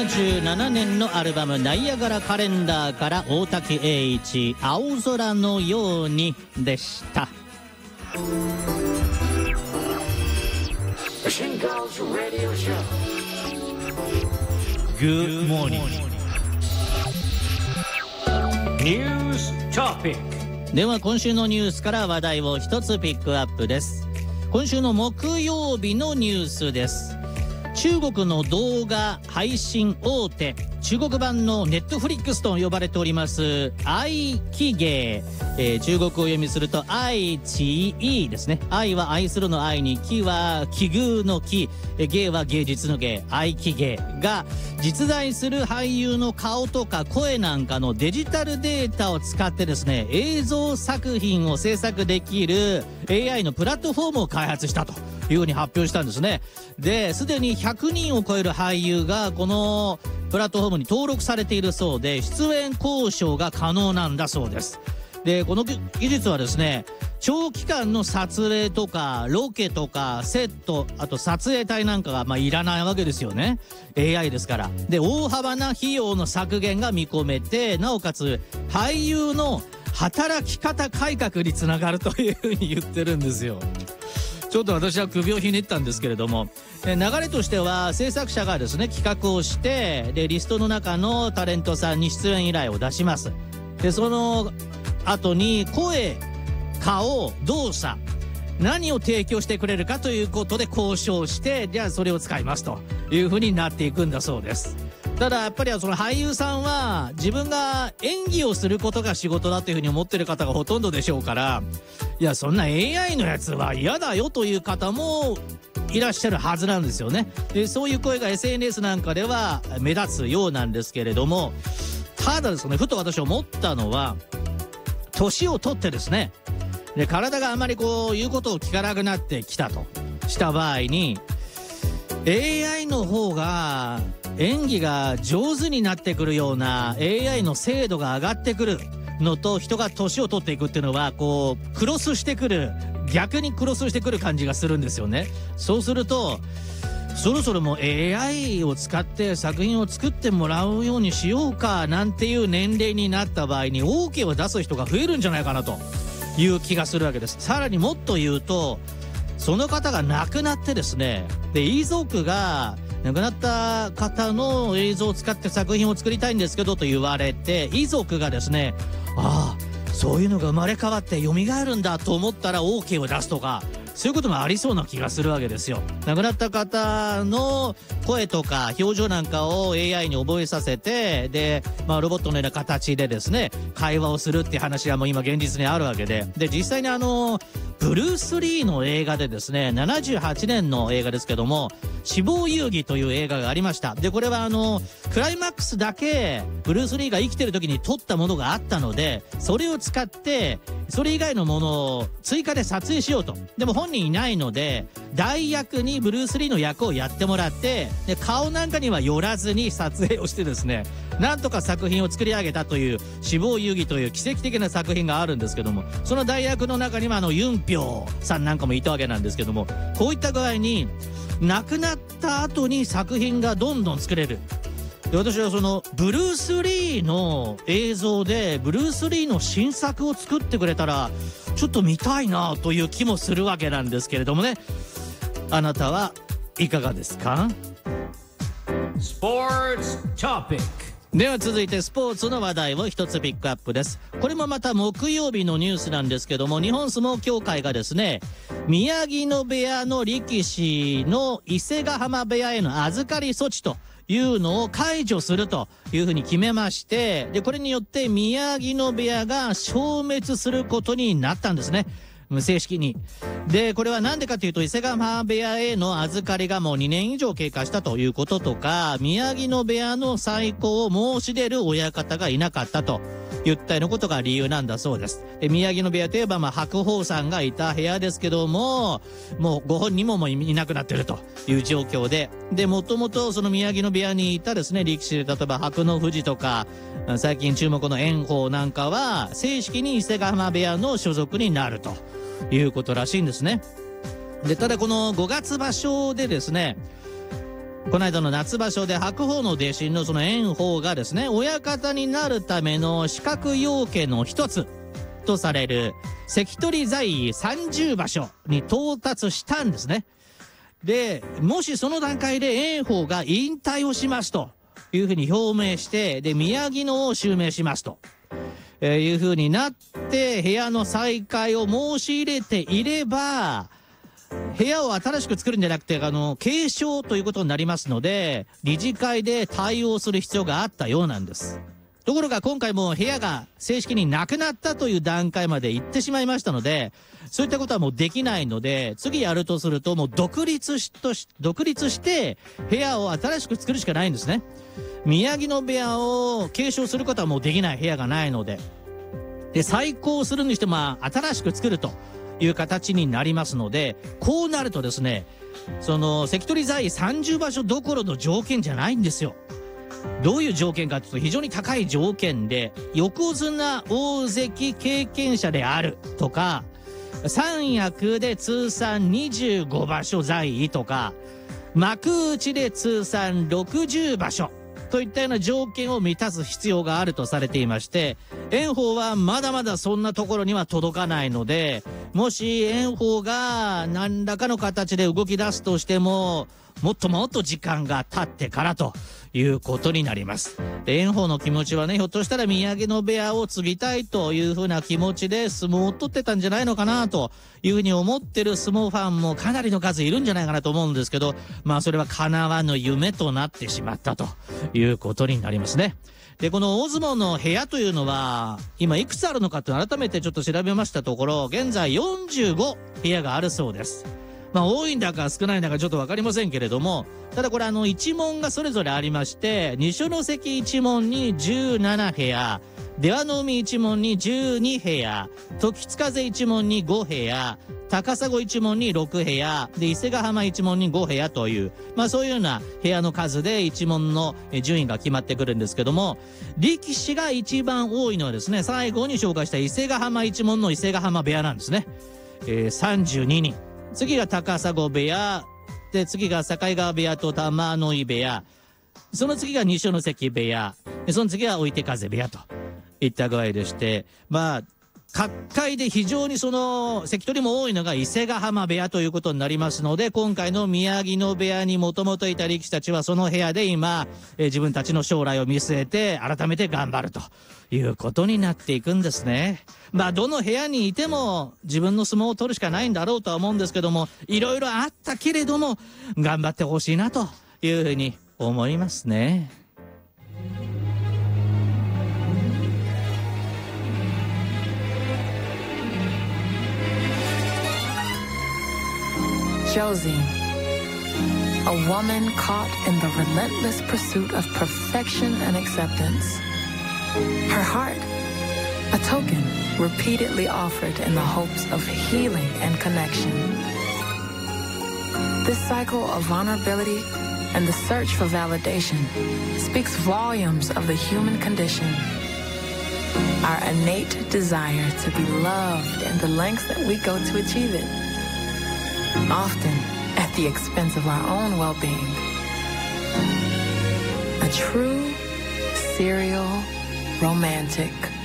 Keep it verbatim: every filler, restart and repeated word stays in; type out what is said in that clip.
ななじゅうななねんのアルバムナイアガラカレンダーから大滝栄一青空のようにでした。Good morning. News Topic。 では今週のニュースから話題を一つピックアップです。今週の木曜日のニュースです。中国の動画配信大手、中国版のネットフリックスと呼ばれております愛奇芸、えー、中国を読みすると愛奇藝ですね。愛は愛するの愛に、奇は奇遇の奇、芸は芸術の芸、愛奇芸が実在する俳優の顔とか声なんかのデジタルデータを使ってですね、映像作品を制作できる エーアイ のプラットフォームを開発したというふうに発表したんですね。で、すでにひゃくにんを超える俳優がこのプラットフォームに登録されているそうで、出演交渉が可能なんだそうです。で、この技術はですね、長期間の撮影とかロケとかセット、あと撮影隊なんかがまあいらないわけですよね。 エーアイ ですから。で、大幅な費用の削減が見込めて、なおかつ俳優の働き方改革につながるというふうに言ってるんですよ。ちょっと私は首をひねったんですけれども、流れとしては制作者がですね企画をして、でリストの中のタレントさんに出演依頼を出します。でその後に声、顔、動作、何を提供してくれるかということで交渉して、じゃあそれを使いますというふうになっていくんだそうです。ただやっぱりその俳優さんは自分が演技をすることが仕事だというふうに思ってる方がほとんどでしょうから、いやそんな エーアイ のやつは嫌だよという方もいらっしゃるはずなんですよね。でそういう声が エスエヌエス なんかでは目立つようなんですけれども、ただですね、ふと私思ったのは、年を取ってですね、で体があまりこう言うことを聞かなくなってきたとした場合に、 エーアイ の方が演技が上手になってくるような エーアイ の精度が上がってくるのと、人が年を取っていくっていうのはこうクロスしてくる、逆にクロスしてくる感じがするんですよね。そうするとそろそろもう エーアイ を使って作品を作ってもらうようにしようかなんていう年齢になった場合に オーケー を出す人が増えるんじゃないかなという気がするわけです。さらにもっと言うと、その方が亡くなってですね、で遺族が亡くなった方の映像を使って作品を作りたいんですけどと言われて、遺族がですね、ああそういうのが生まれ変わって蘇るんだと思ったら オーケー を出すとか、そういうこともありそうな気がするわけですよ。亡くなった方の声とか表情なんかを エーアイ に覚えさせて、で、まあ、ロボットのような形でですね会話をするっていう話はもう今現実にあるわけで、で実際にあのブルース・リーの映画でですね、ななじゅうはちねんの映画ですけども、死亡遊戯という映画がありました。でこれはあのクライマックスだけブルース・リーが生きてる時に撮ったものがあったので、それを使ってそれ以外のものを追加で撮影しようと。でも本人いないので代役にブルース・リーの役をやってもらって、で顔なんかには寄らずに撮影をしてですね、なんとか作品を作り上げたという死亡遊戯という奇跡的な作品があるんですけども、その代役の中にはあのユンピョウさんなんかもいたわけなんですけども、こういった具合に亡くなった後に作品がどんどん作れる。で私はそのブルース・リーの映像でブルース・リーの新作を作ってくれたらちょっと見たいなという気もするわけなんですけれどもね。あなたはいかがですか？スポーツトピックでは続いてスポーツの話題を一つピックアップです。これもまた木曜日のニュースなんですけども、日本相撲協会がですね、宮城野部屋の力士の伊勢ヶ濱部屋への預かり措置というのを解除するというふうに決めまして、でこれによって宮城野部屋が消滅することになったんですね、正式に。でこれは何でかというと、伊勢ヶ濱部屋への預かりがもうにねん以上経過したということとか、宮城野部屋の再興を申し出る親方がいなかったといったようなことが理由なんだそうです。で宮城野部屋といえばまあ白鵬さんがいた部屋ですけども、もうご本人ももういなくなってるという状況で、でもともとその宮城野部屋にいたですね力士で、例えば白野富士とか最近注目の炎鵬なんかは正式に伊勢ヶ濱部屋の所属になるということらしいんですね。でただこのごがつ場所でですね、 この間の夏場所で白鵬の弟子のその炎鵬がですね、親方になるための資格要件の一つとされる関取在位さんじゅうばしょに到達したんですね。で、もしその段階で炎鵬が引退をしますというふうに表明して、で、宮城野を襲名しますと、えー、いうふうになって部屋の再開を申し入れていれば、部屋を新しく作るんじゃなくて、あの、継承ということになりますので、理事会で対応する必要があったようなんです。ところが今回もう部屋が正式になくなったという段階まで行ってしまいましたので、そういったことはもうできないので、次やるとするともう独立しとし独立して部屋を新しく作るしかないんですね。宮城野部屋を継承することはもうできない、部屋がないので。で、再興するにしても新しく作るという形になりますので、こうなるとですね、その関取在位さんじゅうばしょどころの条件じゃないんですよ。どういう条件かというと、非常に高い条件で、横綱大関経験者であるとか、三役で通算にじゅうごばしょ在位とか、幕内で通算ろくじゅうばしょといったような条件を満たす必要があるとされていまして、炎鵬はまだまだそんなところには届かないので、もし炎鵬が何らかの形で動き出すとしても、もっともっと時間が経ってからということになります。で、炎鵬の気持ちはね、ひょっとしたら宮城野部屋を継ぎたいというふうな気持ちで相撲を取ってたんじゃないのかなというふうに思ってる相撲ファンもかなりの数いるんじゃないかなと思うんですけど、まあそれは叶わぬ夢となってしまったということになりますね。で、この大相撲の部屋というのは今いくつあるのかって改めてちょっと調べましたところ、現在よんじゅうご部屋があるそうです。まあ多いんだか少ないんだかちょっとわかりませんけれども、ただこれあの一門がそれぞれありまして、二所ノ関一門にじゅうななへや、出羽海一門にじゅうにへや、時津風一門にごへや、高砂一門にろくへや、で伊勢ヶ浜一門にごへやという、まあそういうような部屋の数で一門の順位が決まってくるんですけども、力士が一番多いのはですね、最後に紹介した伊勢ヶ浜一門の伊勢ヶ浜部屋なんですね。えー、さんじゅうににん。次が高砂部屋で、次が境川部屋と玉ノ井部屋、その次が二所ノ関部屋で、その次は追手風部屋といった具合でして、まあ各界で非常にその関取も多いのが伊勢ヶ浜部屋ということになりますので、今回の宮城野部屋にもともといた力士たちはその部屋で今、えー、自分たちの将来を見据えて改めて頑張るということになっていくんですね。まあどの部屋にいても自分の相撲を取るしかないんだろうとは思うんですけども、いろいろあったけれども頑張ってほしいなというふうに思いますね。 Josie, a woman caught in the relentless pursuit of perfection and acceptance. Her heart, a token repeatedly offered in the hopes of healing and connection. This cycle of vulnerability and the search for validation speaks volumes of the human condition. Our innate desire to be loved and the lengths that we go to achieve it, often at the expense of our own well-being. A true serial romantic